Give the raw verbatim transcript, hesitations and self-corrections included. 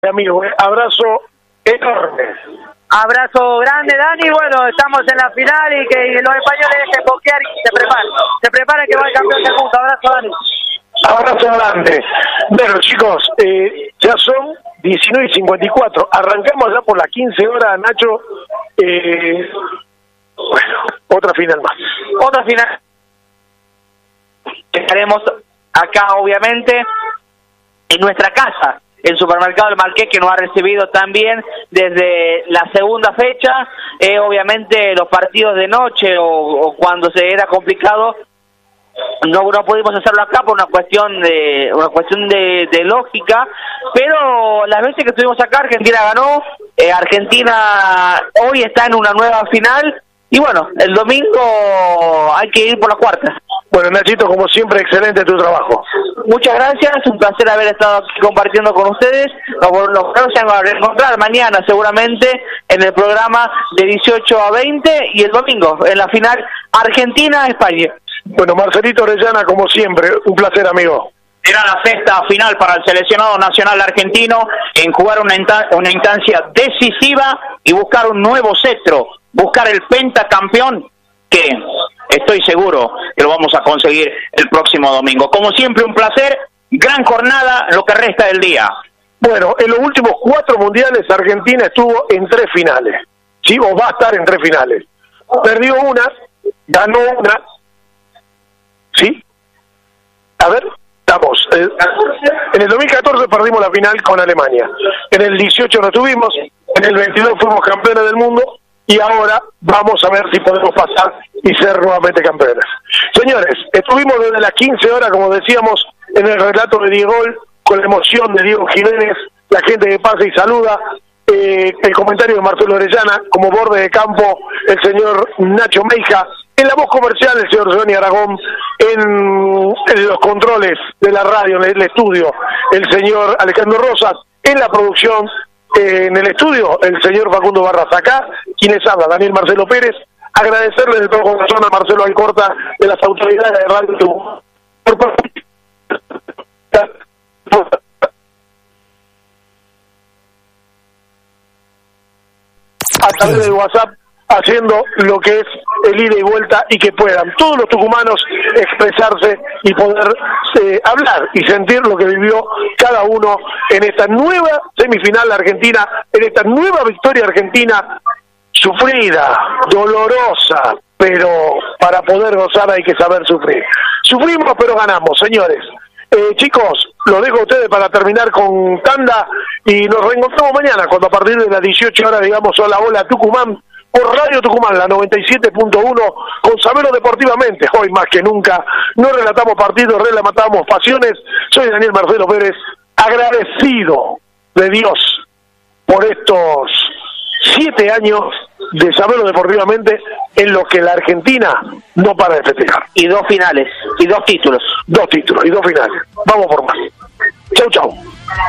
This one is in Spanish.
Amigo, eh, abrazo enorme. Abrazo grande, Dani. Bueno, estamos en la final y que los españoles dejen boquear y se preparen. Se preparen que va el campeón del mundo. Abrazo, Dani. Abrazo grande. Bueno, chicos, eh, ya son diecinueve y cincuenta y cuatro. Arrancamos ya por las quince horas, Nacho. Eh, bueno, otra final más. Otra final. Estaremos acá, obviamente, en nuestra casa. El supermercado del Marqués, que nos ha recibido también desde la segunda fecha. Eh, obviamente los partidos de noche o, o cuando se era complicado no no pudimos hacerlo acá por una cuestión de una cuestión de, de lógica, pero las veces que estuvimos acá Argentina ganó. eh, Argentina hoy está en una nueva final y bueno, el domingo hay que ir por la cuarta. Bueno, Nachito, como siempre, excelente tu trabajo. Muchas gracias, un placer haber estado aquí compartiendo con ustedes. Nos vamos a encontrar mañana seguramente en el programa de dieciocho a veinte y el domingo en la final Argentina-España. Bueno, Marcelito Orellana, como siempre, un placer, amigo. Era la sexta final para el seleccionado nacional argentino en jugar una, una instancia decisiva y buscar un nuevo cetro, buscar el pentacampeón que estoy seguro que lo vamos a conseguir el próximo domingo. Como siempre, un placer, gran jornada lo que resta del día. Bueno, en los últimos cuatro mundiales Argentina estuvo en tres finales, ¿sí? O va a estar en tres finales. Perdió una, ganó una, ¿sí? A ver, estamos. Eh, en el dos mil catorce perdimos la final con Alemania, en el dieciocho no tuvimos, en el veintidós fuimos campeones del mundo, y ahora vamos a ver si podemos pasar y ser nuevamente campeones. Señores, estuvimos desde las quince horas, como decíamos, en el relato de Diego, con la emoción de Diego Jiménez, la gente que pasa y saluda, eh, el comentario de Marcelo Orellana, como borde de campo, el señor Nacho Meija, en la voz comercial el señor Johnny Aragón, en, en los controles de la radio, en el estudio, el señor Alejandro Rosas, en la producción, Eh, en el estudio, el señor Facundo Barrazacá, quienes habla, Daniel Marcelo Pérez, agradecerle de todo corazón a Marcelo Alcorta, de las autoridades de radio, a través de WhatsApp, haciendo lo que es el ida y vuelta y que puedan todos los tucumanos expresarse y poder eh, hablar y sentir lo que vivió cada uno en esta nueva semifinal argentina, en esta nueva victoria argentina, sufrida, dolorosa, pero para poder gozar hay que saber sufrir. Sufrimos pero ganamos, señores. Eh, chicos, los dejo a ustedes para terminar con tanda y nos reencontramos mañana cuando a partir de las dieciocho horas digamos hola, hola Tucumán, por Radio Tucumán, la noventa y siete punto uno, con Sabelo Deportivamente. Hoy más que nunca, no relatamos partidos, relatamos pasiones. Soy Daniel Marcelo Pérez, agradecido de Dios por estos siete años de Sabelo Deportivamente en los que la Argentina no para de festejar. Y dos finales, y dos títulos. Dos títulos y dos finales. Vamos por más. Chau, chau.